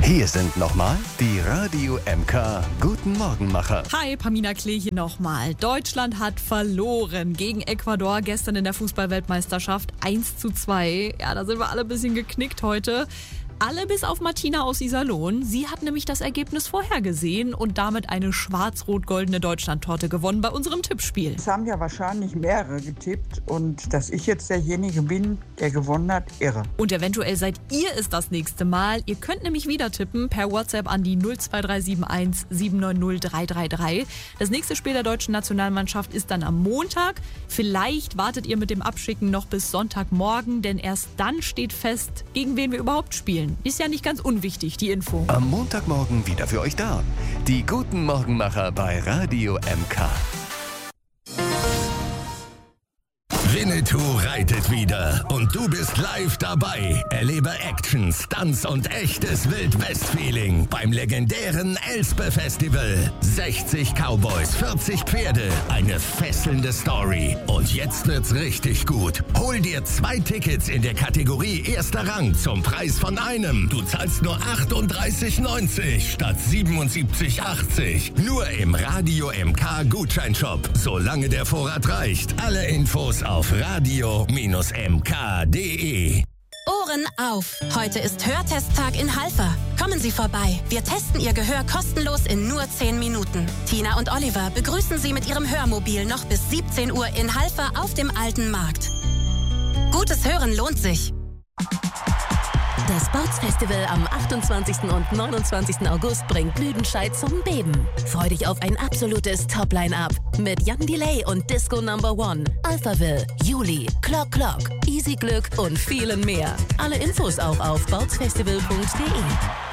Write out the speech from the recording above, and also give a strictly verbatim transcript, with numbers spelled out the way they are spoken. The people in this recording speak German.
Hier sind nochmal die Radio M K Guten Morgenmacher. Hi, Pamina Klee hier nochmal. Deutschland hat verloren gegen Ecuador gestern in der Fußball-Weltmeisterschaft eins zu zwei. Ja, da sind wir alle ein bisschen geknickt heute. Alle bis auf Martina aus Iserlohn. Sie hat nämlich das Ergebnis vorhergesehen und damit eine schwarz-rot-goldene Deutschlandtorte gewonnen bei unserem Tippspiel. Es haben ja wahrscheinlich mehrere getippt und dass ich jetzt derjenige bin, der gewonnen hat, irre. Und eventuell seid ihr es das nächste Mal. Ihr könnt nämlich wieder tippen per WhatsApp an die null zwei drei sieben eins sieben neun null drei drei drei. Das nächste Spiel der deutschen Nationalmannschaft ist dann am Montag. Vielleicht wartet ihr mit dem Abschicken noch bis Sonntagmorgen, denn erst dann steht fest, gegen wen wir überhaupt spielen. Ist ja nicht ganz unwichtig, die Info. Am Montagmorgen wieder für euch da. Die Guten Morgenmacher bei Radio M K. Winnetou reitet wieder und du bist live dabei. Erlebe Action, Stunts und echtes Wild-West-Feeling beim legendären Elspe-Festival. sechzig Cowboys, vierzig Pferde, eine fesselnde Story. Und jetzt wird's richtig gut. Hol dir zwei Tickets in der Kategorie Erster Rang zum Preis von einem. Du zahlst nur achtunddreißig neunzig statt siebenundsiebzig achtzig. Nur im Radio M K Gutscheinshop, solange der Vorrat reicht. Alle Infos auf radio M K punkt de. Ohren auf! Heute ist Hörtesttag in Halver. Kommen Sie vorbei. Wir testen Ihr Gehör kostenlos in nur zehn Minuten. Tina und Oliver begrüßen Sie mit Ihrem Hörmobil noch bis siebzehn Uhr in Halver auf dem Alten Markt. Gutes Hören lohnt sich. Das Sportsfestival am achtundzwanzigsten und neunundzwanzigsten August bringt Lüdenscheid zum Beben. Freu dich auf ein absolutes Top-Line-Up mit Jan Delay und Disco Number One, Alphaville, Juli, Clock Clock, Easy Glück und vielen mehr. Alle Infos auch auf sportsfestival punkt de.